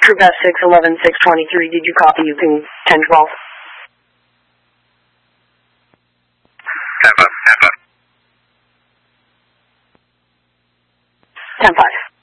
Troop F6, 11, 623, did you copy using 1012? 10-5. 10-5.